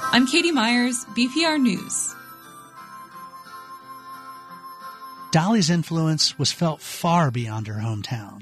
I'm Katie Myers, BPR News. Dolly's influence was felt far beyond her hometown.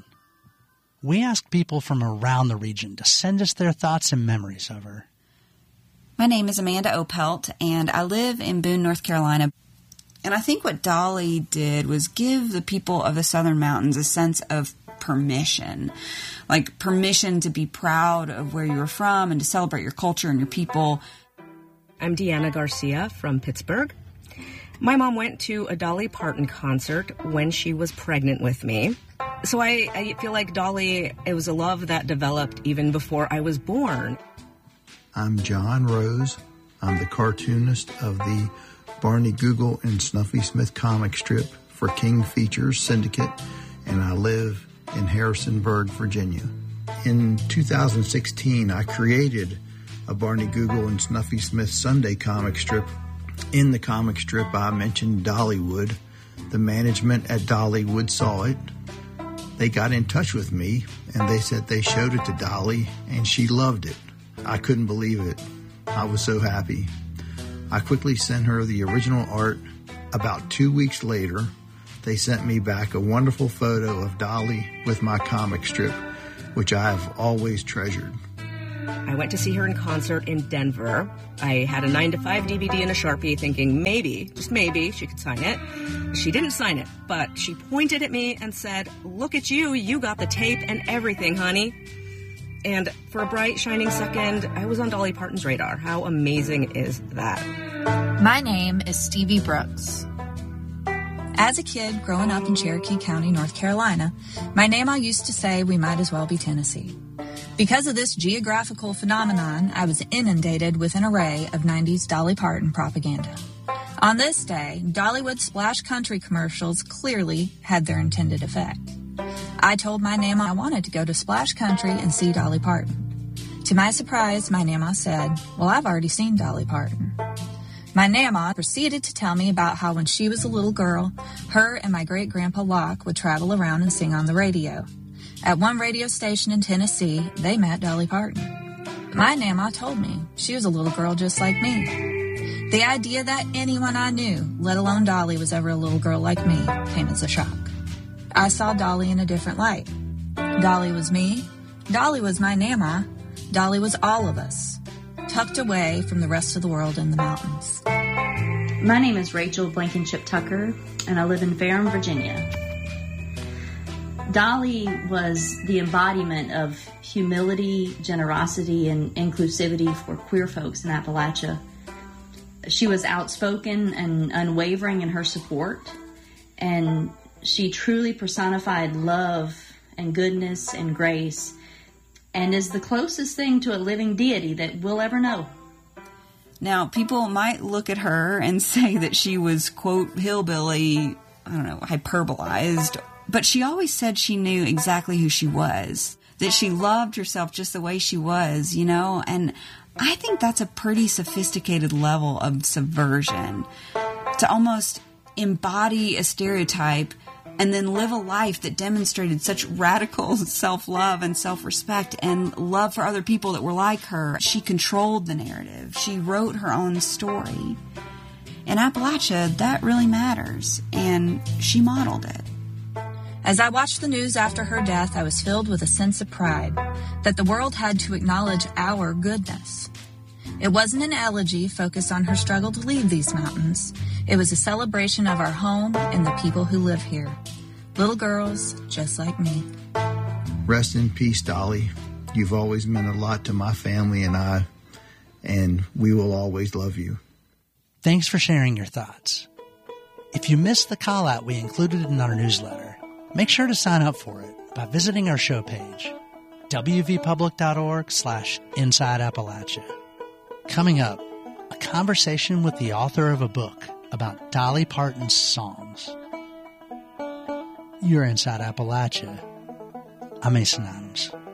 We asked people from around the region to send us their thoughts and memories of her. My name is Amanda Opelt, and I live in Boone, North Carolina. And I think what Dolly did was give the people of the Southern Mountains a sense of permission. Like permission to be proud of where you were from and to celebrate your culture and your people. I'm Deanna Garcia from Pittsburgh. My mom went to a Dolly Parton concert when she was pregnant with me. So I feel like Dolly, it was a love that developed even before I was born. I'm John Rose. I'm the cartoonist of the Barney Google and Snuffy Smith comic strip for King Features Syndicate, and I live in Harrisonburg, Virginia. In 2016, I created a Barney Google and Snuffy Smith Sunday comic strip. In the comic strip, I mentioned Dollywood. The management at Dollywood saw it. They got in touch with me, and they said they showed it to Dolly, and she loved it. I couldn't believe it. I was so happy. I quickly sent her the original art. About 2 weeks later, they sent me back a wonderful photo of Dolly with my comic strip, which I have always treasured. I went to see her in concert in Denver. I had a 9 to 5 DVD and a Sharpie thinking maybe, just maybe, she could sign it. She didn't sign it, but she pointed at me and said, "Look at you, you got the tape and everything, honey." And for a bright, shining second, I was on Dolly Parton's radar. How amazing is that? My name is Stevie Brooks. As a kid growing up in Cherokee County, North Carolina, my Namaw used to say we might as well be Tennessee. Because of this geographical phenomenon, I was inundated with an array of 90s Dolly Parton propaganda. On this day, Dollywood Splash Country commercials clearly had their intended effect. I told my Namaw I wanted to go to Splash Country and see Dolly Parton. To my surprise, my Namaw said, "Well, I've already seen Dolly Parton." My Namaw proceeded to tell me about how when she was a little girl, her and my great-grandpa Locke would travel around and sing on the radio. At one radio station in Tennessee, they met Dolly Parton. My Namaw told me she was a little girl just like me. The idea that anyone I knew, let alone Dolly, was ever a little girl like me came as a shock. I saw Dolly in a different light. Dolly was me. Dolly was my Namaw. Dolly was all of us, tucked away from the rest of the world in the mountains. My name is Rachel Blankenship Tucker, and I live in Ferrum, Virginia. Dolly was the embodiment of humility, generosity, and inclusivity for queer folks in Appalachia. She was outspoken and unwavering in her support, and she truly personified love and goodness and grace, and is the closest thing to a living deity that we'll ever know. Now, people might look at her and say that she was, quote, hillbilly, hyperbolized, but she always said she knew exactly who she was, that she loved herself just the way she was, and I think that's a pretty sophisticated level of subversion, to almost embody a stereotype and then live a life that demonstrated such radical self-love and self-respect and love for other people that were like her. She controlled the narrative. She wrote her own story. In Appalachia, that really matters, and she modeled it. As I watched the news after her death, I was filled with a sense of pride that the world had to acknowledge our goodness. It wasn't an elegy focused on her struggle to leave these mountains. It was a celebration of our home and the people who live here. Little girls just like me. Rest in peace, Dolly. You've always meant a lot to my family and I, and we will always love you. Thanks for sharing your thoughts. If you missed the call-out we included in our newsletter, make sure to sign up for it by visiting our show page, wvpublic.org/Inside Appalachia. Coming up, a conversation with the author of a book about Dolly Parton's songs. You're Inside Appalachia. I'm Mason Adams.